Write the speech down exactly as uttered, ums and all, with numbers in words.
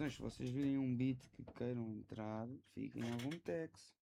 mas se vocês virem um beat que queiram entrar, fiquem à vontade.